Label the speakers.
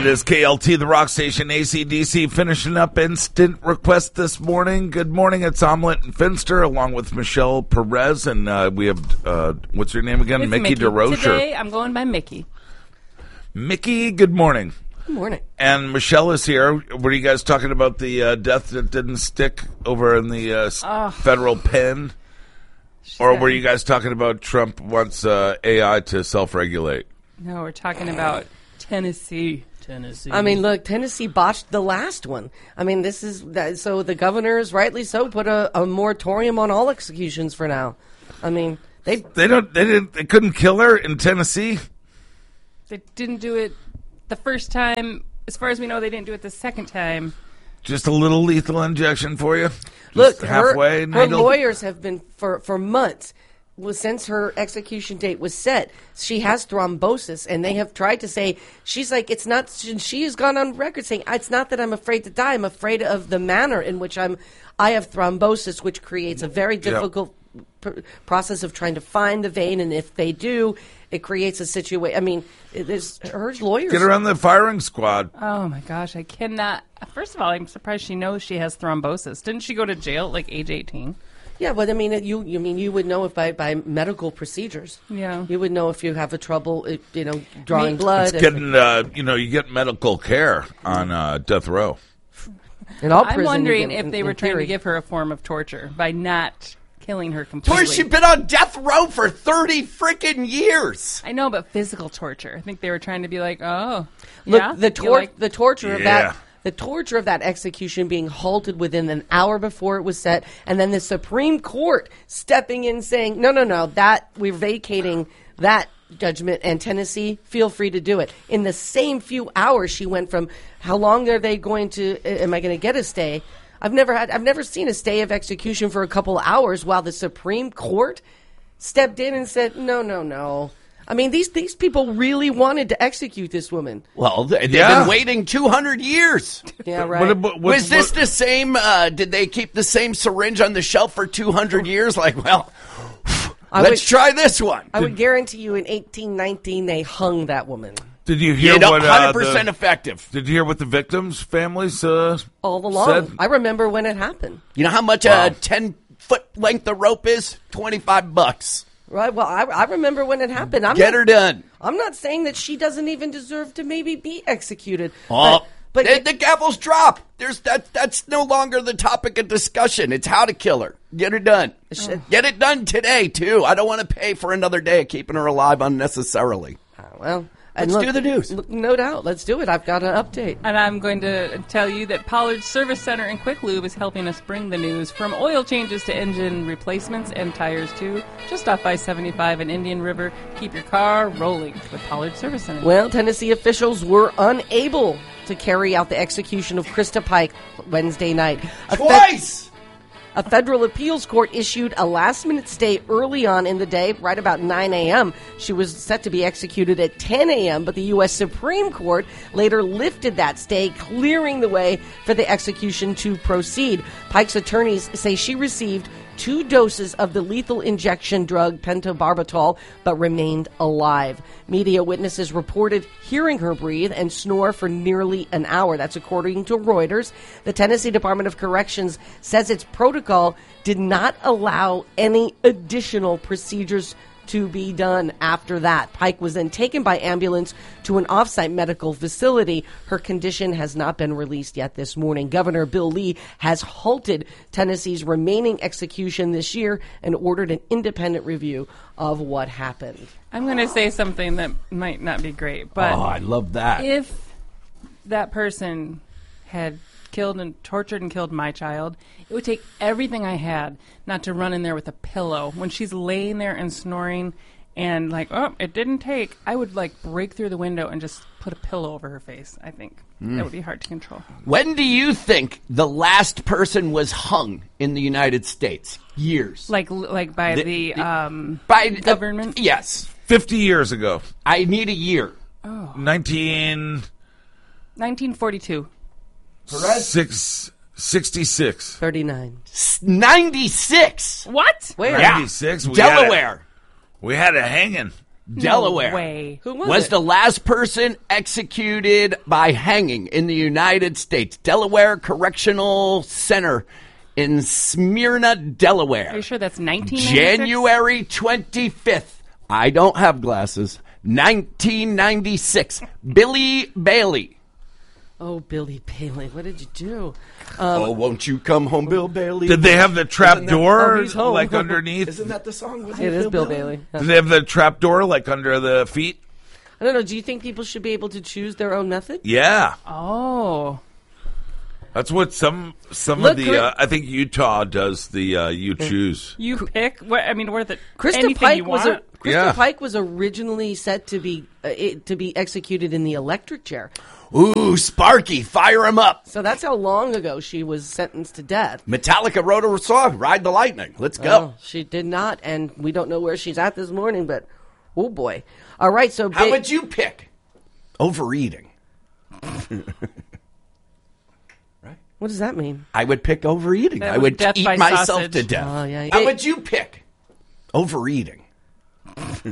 Speaker 1: It is KLT, the rock station, AC/DC, finishing up instant request this morning. Good morning, it's Omelette and Finster, along with Michelle Perez, and we have, what's your name again?
Speaker 2: It's
Speaker 1: Mickey DeRocher.
Speaker 2: Today, I'm going by Mickey.
Speaker 1: Mickey, good morning.
Speaker 3: Good morning.
Speaker 1: And Michelle is here. Were you guys talking about the death that didn't stick over in the federal pen? Or were you guys talking about Trump wants AI to self-regulate?
Speaker 2: No, we're talking about Tennessee.
Speaker 3: I mean, look, Tennessee botched the last one. I mean, this is so the governors, rightly so, put a moratorium on all executions for now. I mean, they
Speaker 1: couldn't kill her in Tennessee.
Speaker 2: They didn't do it the first time. As far as we know, they didn't do it the second time.
Speaker 1: Just a little lethal injection for you.
Speaker 3: Look,
Speaker 1: halfway.
Speaker 3: Her lawyers have been for months. Well, since her execution date was set, she has thrombosis, and they have tried to say, she's like, it's not, she has gone on record saying, it's not that I'm afraid to die, I'm afraid of the manner in which I have thrombosis, which creates a very difficult process of trying to find the vein, and if they do, it creates a situation. I mean, her lawyers.
Speaker 1: Get her on the firing squad.
Speaker 2: Oh my gosh, I cannot. First of all, I'm surprised she knows she has thrombosis. Didn't she go to jail at like age 18?
Speaker 3: Yeah, but I mean, you would know if by medical procedures.
Speaker 2: Yeah,
Speaker 3: you would know if you have a trouble, drawing blood.
Speaker 1: It's getting, you get medical care on death row.
Speaker 3: In all
Speaker 2: I'm
Speaker 3: prison,
Speaker 2: wondering if they were trying to give her a form of torture by not killing her completely.
Speaker 4: She's been on death row for 30 freaking years.
Speaker 2: I know, but physical torture. I think they were trying to be like, oh,
Speaker 3: look,
Speaker 2: yeah?
Speaker 3: the torture of that. The torture of that execution being halted within an hour before it was set, and then the Supreme Court stepping in saying, no, that we're vacating that judgment, and Tennessee, feel free to do it. In the same few hours, she went from how long are they going to? Am I going to get a stay? I've never seen a stay of execution for a couple of hours while the Supreme Court stepped in and said, no. I mean, these people really wanted to execute this woman.
Speaker 4: Well, they've been waiting 200 years.
Speaker 3: Yeah, right.
Speaker 4: Was this the same? Did they keep the same syringe on the shelf for 200 years? Like, well, let's try this one.
Speaker 3: I would guarantee you in 1819 they hung that woman.
Speaker 1: Did you hear what
Speaker 4: 100% effective?
Speaker 1: Did you hear what the victims' families
Speaker 3: all along
Speaker 1: said?
Speaker 3: I remember when it happened.
Speaker 4: You know how much a 10-foot length of rope is? $25.
Speaker 3: Right. Well, I remember when it happened.
Speaker 4: Get her done.
Speaker 3: I'm not saying that she doesn't even deserve to maybe be executed.
Speaker 4: But the gavels drop. That's no longer the topic of discussion. It's how to kill her. Get her done. Get it done today too. I don't want to pay for another day of keeping her alive unnecessarily.
Speaker 3: Let's
Speaker 4: do the news.
Speaker 3: No doubt. Let's do it. I've got an update.
Speaker 2: And I'm going to tell you that Pollard Service Center in Quick Lube is helping us bring the news from oil changes to engine replacements and tires, too. Just off I-75 in Indian River. Keep your car rolling with Pollard Service Center.
Speaker 3: Well, Tennessee officials were unable to carry out the execution of Krista Pike Wednesday night.
Speaker 4: Twice!
Speaker 3: A federal appeals court issued a last-minute stay early on in the day, right about 9 a.m. She was set to be executed at 10 a.m., but the U.S. Supreme Court later lifted that stay, clearing the way for the execution to proceed. Pike's attorneys say she received 2 doses of the lethal injection drug pentobarbital, but remained alive. Media witnesses reported hearing her breathe and snore for nearly an hour. That's according to Reuters. The Tennessee Department of Corrections says its protocol did not allow any additional procedures to be done after that. Pike was then taken by ambulance to an off-site medical facility. Her condition has not been released yet this morning. Governor Bill Lee has halted Tennessee's remaining execution this year and ordered an independent review of what happened.
Speaker 2: I'm going to say something that might not be great, but
Speaker 4: I love that.
Speaker 2: If that person had killed and tortured and killed my child, it would take everything I had not to run in there with a pillow. When she's laying there and snoring and like, oh, it didn't take, I would like break through the window and just put a pillow over her face, I think. That would be hard to control.
Speaker 4: When do you think the last person was hung in the United States? Years.
Speaker 2: Like by the government?
Speaker 4: Yes.
Speaker 1: 50 years ago.
Speaker 4: I need a year.
Speaker 2: Oh. 1942.
Speaker 1: 66.
Speaker 3: 39.
Speaker 4: 96.
Speaker 2: What?
Speaker 3: Where?
Speaker 1: 96.
Speaker 4: Delaware.
Speaker 1: We had a hanging.
Speaker 4: Delaware.
Speaker 2: way.
Speaker 3: Who was
Speaker 4: Was
Speaker 3: it?
Speaker 4: the last person executed by hanging in the United States. Delaware Correctional Center in Smyrna,
Speaker 2: Are
Speaker 4: Delaware.
Speaker 2: you sure that's 1996?
Speaker 4: January 25th. I don't have glasses. 1996. Billy Bailey.
Speaker 3: Oh, Billy Bailey. What did you do?
Speaker 4: Oh, won't you come home, Bill Bailey?
Speaker 1: Did they have the trap
Speaker 3: Oh,
Speaker 1: door
Speaker 3: he's home.
Speaker 1: like underneath?
Speaker 4: Isn't that the song?
Speaker 3: It is Bill Bailey.
Speaker 1: Did they have the trap door like under the feet?
Speaker 3: I don't know. Do you think people should be able to choose their own method?
Speaker 1: Yeah.
Speaker 2: Oh.
Speaker 1: That's what some
Speaker 3: Look,
Speaker 1: of the I think Utah does the you choose.
Speaker 2: You pick. Where the
Speaker 3: Krista
Speaker 2: anything
Speaker 3: Pike
Speaker 2: you
Speaker 3: was
Speaker 2: want.
Speaker 1: Yeah.
Speaker 3: Pike was originally set to be executed in the electric chair.
Speaker 4: Ooh, Sparky, fire him up.
Speaker 3: So that's how long ago she was sentenced to death.
Speaker 4: Metallica wrote a song, Ride the Lightning. Let's go.
Speaker 3: Oh, she did not, and we don't know where she's at this morning. But oh boy! All right, so
Speaker 4: How would you pick? Overeating.
Speaker 3: what does that mean?
Speaker 4: I would pick overeating.
Speaker 2: That
Speaker 4: I
Speaker 2: was
Speaker 4: would
Speaker 2: death
Speaker 4: eat
Speaker 2: by
Speaker 4: myself
Speaker 2: sausage.
Speaker 4: to death.
Speaker 3: Oh, yeah.
Speaker 4: How would you pick? Overeating.